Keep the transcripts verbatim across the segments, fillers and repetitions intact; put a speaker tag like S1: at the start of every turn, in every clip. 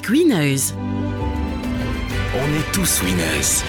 S1: Winners.
S2: On est tous winners.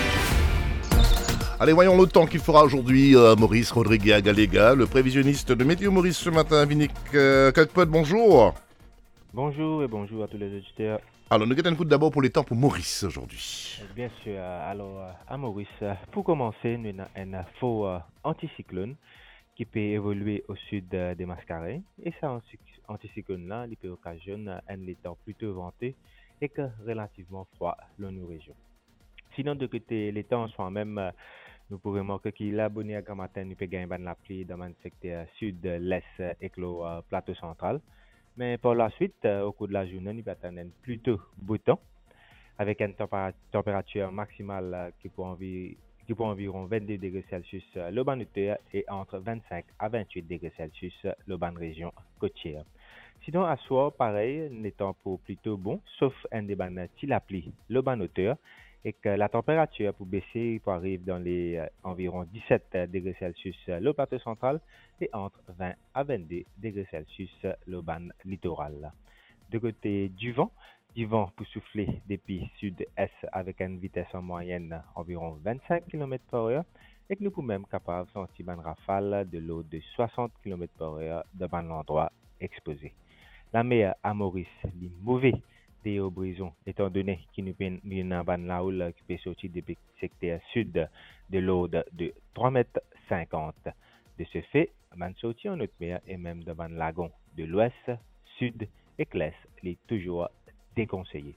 S3: Allez, voyons le temps qu'il fera aujourd'hui. Euh, Maurice Rodriguez Agalega, le prévisionniste de Météo Maurice ce matin. Vinic euh, Kakpot, bonjour.
S4: Bonjour et bonjour à tous les auditeurs.
S3: Alors, nous guettons d'abord pour les temps pour Maurice aujourd'hui.
S4: Bien sûr, alors à Maurice, pour commencer, nous avons un faux euh, anticyclone qui peut évoluer au sud euh, des Mascareilles. Et ça, anticyclone-là, il peut occasionner un temps plutôt venté et que relativement froid dans nos régions. Sinon, de côté les temps sont même, euh, nous pourrons remarquer qu'il a abonné à grand matin, nous peut gagner la pluie dans le secteur sud, l'est et le euh, plateau central. Mais pour la suite, euh, au cours de la journée, nous peut attendre plutôt beau temps avec une tempéra- température maximale euh, qui peut environ qui peut environ vingt-deux degrés Celsius euh, le ban hauteur et entre vingt-cinq à vingt-huit degrés Celsius euh, le ban région côtière. Sinon, à soir, pareil, les temps pour plutôt bon, sauf un des ban la pluie le ban hauteur et que la température pour baisser pour arriver dans les euh, environ dix-sept degrés Celsius euh, le plateau central et entre vingt à vingt-deux degrés Celsius euh, le ban littoral. De côté du vent, du vent pour souffler depuis sud-est avec une vitesse en moyenne environ vingt-cinq kilomètres par heure et que nous pouvons même capables de sentir une rafale de l'eau de soixante kilomètres par heure devant l'endroit exposé. La mer à Maurice, les mauvais des hauts brisons, étant donné qu'il nous avons une la houle qui peut sortir depuis le secteur sud de l'eau de trois mètres cinquante. De ce fait, man sorti en haute mer et même devant le lagon de l'ouest, sud et l'est, il est toujours déconseillé.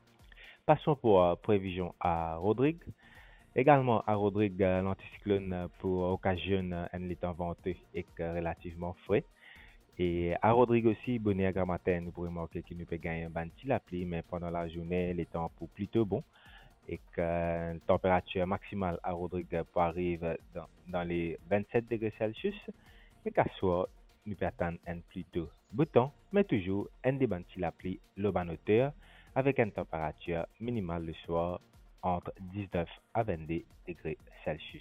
S4: Passons pour euh, prévision à Rodrigue. Également à Rodrigue, euh, l'anticyclone euh, pour occasionner un temps venteux et que relativement frais. Et à Rodrigue aussi, bonnet à grand matin, nous pourrons remarquer qu'il nous peut gagner un ban de la pluie, mais pendant la journée, les temps pour plutôt bon et que euh, la température maximale à Rodrigue peut arriver dans, dans les vingt-sept degrés Celsius et qu'à soir, nous peut attendre un plutôt beau temps, mais toujours un des ban de la pluie le ban hauteur avec une température minimale le soir entre dix-neuf à vingt-deux degrés Celsius.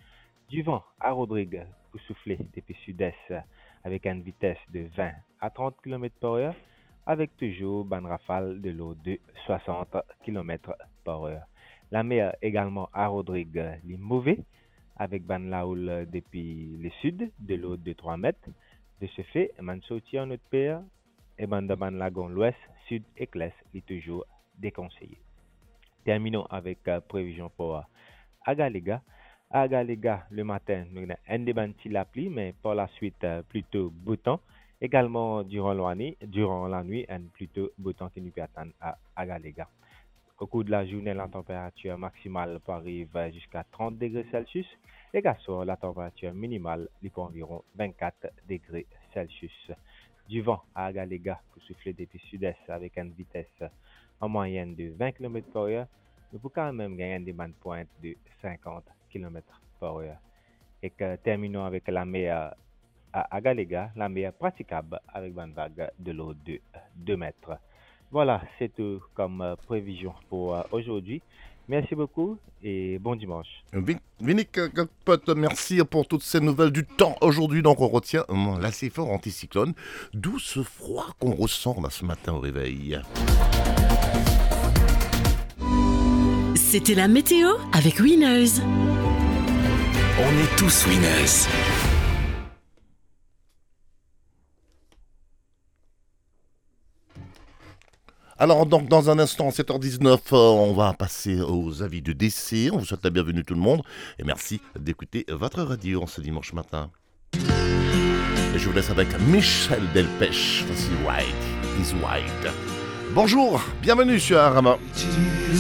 S4: Du vent à Rodrigue pour souffler depuis sud-est avec une vitesse de vingt à trente kilomètres par heure avec toujours une rafale de l'eau de soixante kilomètres par heure. La mer également à Rodrigue, les mauvais avec ban la houle depuis le sud de l'eau de trois mètres. De ce fait, man sorti en notre paire et ban de ban lagon l'ouest, sud et l'est est toujours déconseillé. Terminons avec euh, prévision pour euh, Agalega. Agalega, le matin, nous avons un déban de la pluie, mais par la suite, euh, plutôt beau temps. Également, durant la nuit, durant la nuit, un plutôt beau temps qui nous peut attendre à Agalega. Au cours de la journée, la température maximale peut arriver jusqu'à trente degrés Celsius. Et qu'à soir, la température minimale est pour environ vingt-quatre degrés Celsius. Du vent à Agalega pour souffler depuis sud-est avec une vitesse en moyenne de vingt kilomètres par heure. Nous pouvons quand même gagner des bandes pointes de cinquante kilomètres par heure. Et que terminons avec la mer à Agalega, la mer praticable avec une vague de l'eau de deux mètres. Voilà, c'est tout comme euh, prévision pour euh, aujourd'hui. Merci beaucoup et bon dimanche.
S3: Vinic Kakpot, merci pour toutes ces nouvelles du temps aujourd'hui. Donc on retient hum, l'assez fort anticyclone, d'où ce froid qu'on ressent là ce matin au réveil.
S1: C'était la météo avec Winners.
S2: On est tous winners.
S3: Alors donc dans un instant, sept heures dix-neuf, euh, on va passer aux avis de décès. On vous souhaite la bienvenue tout le monde et merci d'écouter votre radio en ce dimanche matin. Et je vous laisse avec Michel Delpech. Voici White is White. Bonjour, bienvenue sur Arama.